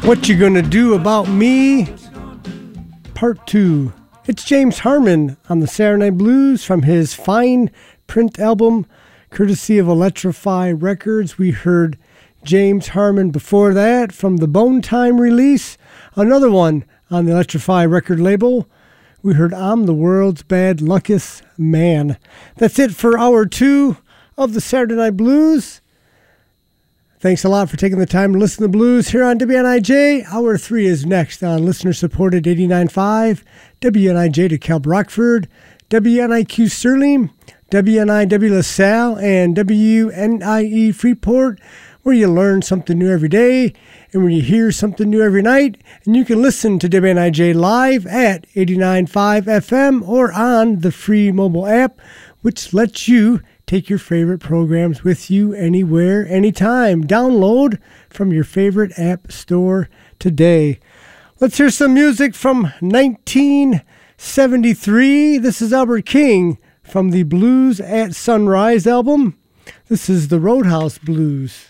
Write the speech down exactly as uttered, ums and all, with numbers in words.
What You Gonna Do About Me? Part two. It's James Harmon on the Saturday Night Blues from his Fine Print album, courtesy of Electrify Records. We heard James Harmon before that from the Bone Time release. Another one on the Electrify record label. We heard I'm the World's Bad Luckiest Man. That's it for hour two of the Saturday Night Blues. Thanks a lot for taking the time to listen to the blues here on W N I J. Hour three is next on listener-supported eighty-nine point five, W N I J DeKalb Rockford, W N I Q Sterling, W N I W LaSalle, and W N I E Freeport, where you learn something new every day and where you hear something new every night. And you can listen to W N I J live at eighty-nine point five F M or on the free mobile app, which lets you take your favorite programs with you anywhere, anytime. Download from your favorite app store today. Let's hear some music from nineteen seventy-three. This is Albert King from the Blues at Sunrise album. This is the Roadhouse Blues.